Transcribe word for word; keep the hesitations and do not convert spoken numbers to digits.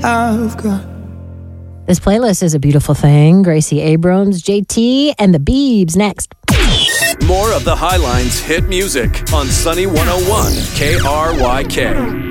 I've got. This playlist is a beautiful thing. Gracie Abrams, J T, and the Biebs next. More of the Highlines hit music on Sunny one oh one K R Y K.